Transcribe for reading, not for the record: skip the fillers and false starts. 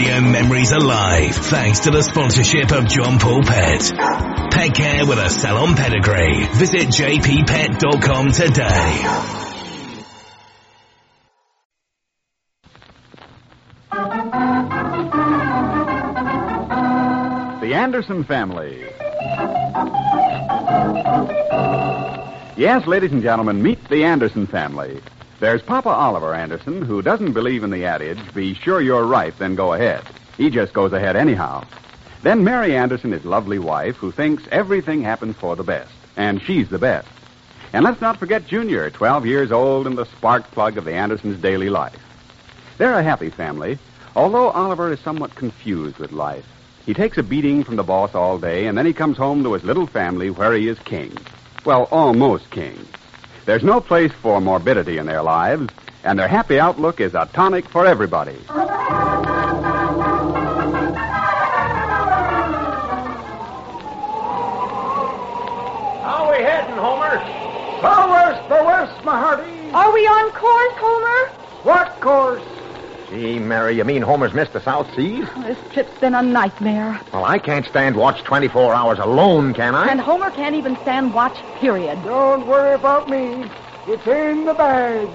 radio memories alive thanks to the sponsorship of John Paul Pet. Pet care with a salon pedigree. Visit jppet.com today. The Anderson Family. Yes, ladies and gentlemen, meet the Anderson Family. There's Papa Oliver Anderson, who doesn't believe in the adage, be sure you're right, then go ahead. He just goes ahead anyhow. Then Mary Anderson, his lovely wife, who thinks everything happens for the best, and she's the best. And let's not forget Junior, 12 years old and the spark plug of the Andersons' daily life. They're a happy family, although Oliver is somewhat confused with life. He takes a beating from the boss all day, and then he comes home to his little family where he is king. Well, almost king. There's no place for morbidity in their lives, and their happy outlook is a tonic for everybody. How are we heading, Homer? The west, my hearty. Are we on course, Homer? What course? Gee, Mary, you mean Homer's missed the South Seas? This trip's been a nightmare. Well, I can't stand watch 24 hours alone, can I? And Homer can't even stand watch, period. Don't worry about me. It's in the bag.